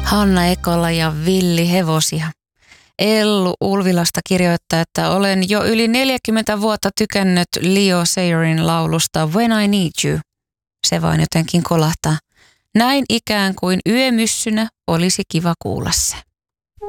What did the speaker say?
Hanna Ekola ja Villi Hevosia. Ellu Ulvilasta kirjoittaa, että olen jo yli 40 vuotta tykännyt Leo Sayerin laulusta When I Need You. Se vain jotenkin kolahtaa. Näin ikään kuin yömyssynä olisi kiva kuulla se.